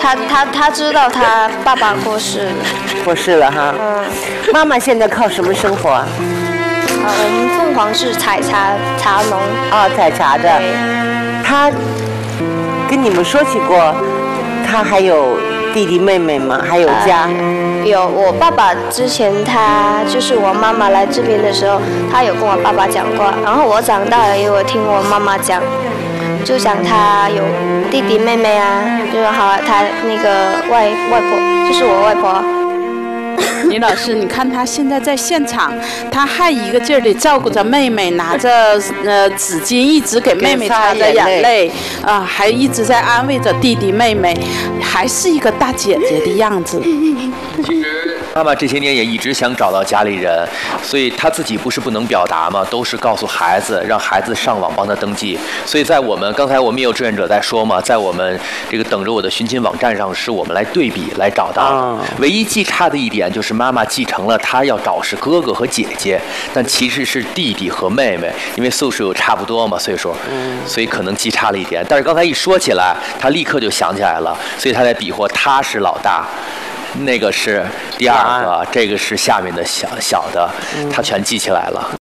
他知道他爸爸过世了。 过世了哈。妈妈现在靠什么生活啊？ 我们凤凰是采茶农。 采茶的。他跟你们说起过，他还有弟弟妹妹吗？还有家？ 有，我爸爸之前他就是我妈妈来这边的时候，他有跟我爸爸讲过。然后我长大了也有听我妈妈讲，就讲他有弟弟妹妹啊，就是好他那个外婆，就是我外婆。 李老师，你看他现在在现场，他还一个劲儿地照顾着妹妹，拿着纸巾一直给妹妹擦着眼泪，还一直在安慰着弟弟妹妹，还是一个大姐姐的样子。 妈妈这些年也一直想找到家里人，所以她自己不是不能表达嘛，都是告诉孩子，让孩子上网帮她登记。所以在刚才我们也有志愿者在说嘛，在我们这个等着我的寻亲网站上，是我们来对比来找到。唯一记差的一点就是妈妈继承了她要找是哥哥和姐姐，但其实是弟弟和妹妹，因为岁数有差不多嘛岁数，所以可能记差了一点。但是刚才一说起来，她立刻就想起来了，所以她在比划，她是老大。那个是第二个，这个是下面的小的，他全记起来了。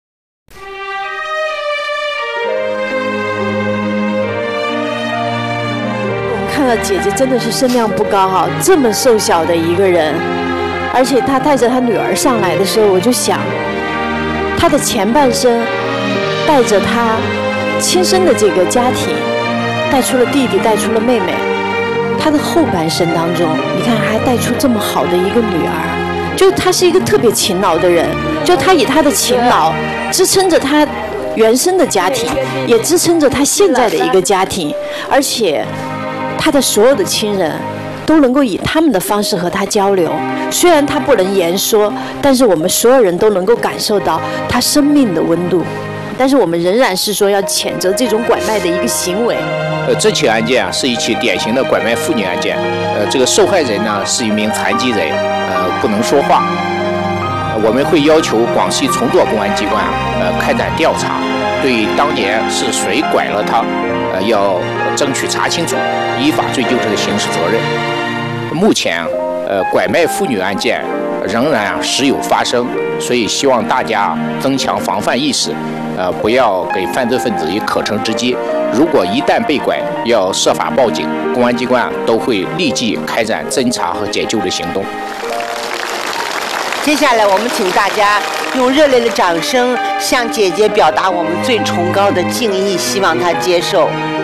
我们看到姐姐真的是身量不高哈，这么瘦小的一个人，而且她带着她女儿上来的时候，我就想，她的前半生带着她亲生的这个家庭，带出了弟弟，带出了妹妹。他的后半生当中，你看还带出这么好的一个女儿，就他是一个特别勤劳的人，就他以他的勤劳支撑着他原生的家庭，也支撑着他现在的一个家庭，而且他的所有的亲人都能够以他们的方式和他交流，虽然他不能言说，但是我们所有人都能够感受到他生命的温度。但是我们仍然是说要谴责这种拐卖的一个行为。 这起案件是一起典型的拐卖妇女案件。这个受害人呢是一名残疾人，不能说话。我们会要求广西崇左公安机关开展调查，对当年是谁拐了她，要争取查清楚，依法追究这个刑事责任。目前，拐卖妇女案件仍然时有发生，所以希望大家增强防范意识。不要给犯罪分子以可乘之机。如果一旦被拐，要设法报警，公安机关都会立即开展侦查和解救的行动。 接下来，我们请大家用热烈的掌声向姐姐表达我们最崇高的敬意，希望她接受。